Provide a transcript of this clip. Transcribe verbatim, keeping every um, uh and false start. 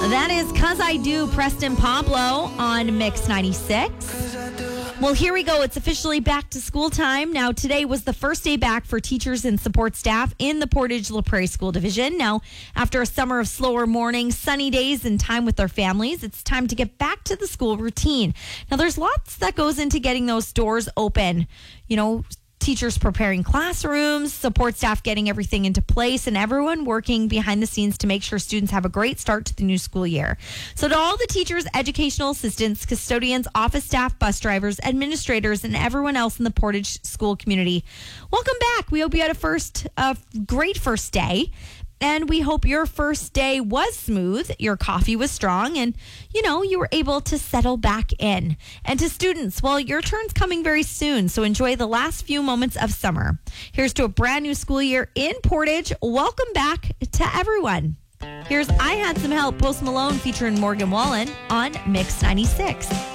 That is 'Cause I Do, Preston Pablo on Mix ninety-six. Well, here we go. It's officially back to school time. Now, today was the first day back for teachers and support staff in the Portage La Prairie School Division. Now, after a summer of slower mornings, sunny days, and time with their families, it's time to get back to the school routine. Now, there's lots that goes into getting those doors open. You know, teachers preparing classrooms, support staff getting everything into place, and everyone working behind the scenes to make sure students have a great start to the new school year. So to all the teachers, educational assistants, custodians, office staff, bus drivers, administrators, and everyone else in the Portage school community, welcome back. We hope you had a first, a great first day. And we hope your first day was smooth, your coffee was strong, and, you know, you were able to settle back in. And to students, well, your turn's coming very soon, so enjoy the last few moments of summer. Here's to a brand new school year in Portage. Welcome back to everyone. Here's I Had Some Help, Post Malone featuring Morgan Wallen on Mix ninety-six.